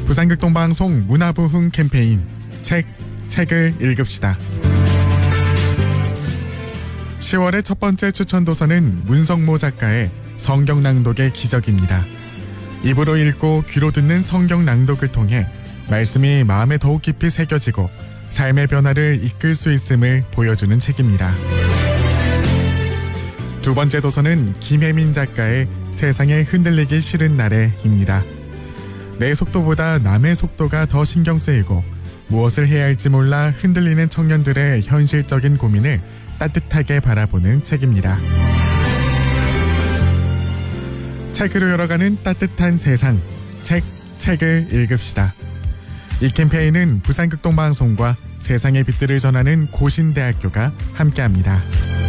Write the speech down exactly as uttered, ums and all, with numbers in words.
부산극동방송 문화부흥 캠페인 책, 책을 읽읍시다. 시월의 첫 번째 추천 도서는 문성모 작가의 성경 낭독의 기적입니다. 입으로 읽고 귀로 듣는 성경 낭독을 통해 말씀이 마음에 더욱 깊이 새겨지고 삶의 변화를 이끌 수 있음을 보여주는 책입니다. 두 번째 도서는 김혜민 작가의 세상에 흔들리기 싫은 날에입니다. 내 속도보다 남의 속도가 더 신경 쓰이고 무엇을 해야 할지 몰라 흔들리는 청년들의 현실적인 고민을 따뜻하게 바라보는 책입니다. 책으로 열어가는 따뜻한 세상, 책, 책을 읽읍시다. 이 캠페인은 부산극동방송과 세상의 빛들을 전하는 고신대학교가 함께합니다.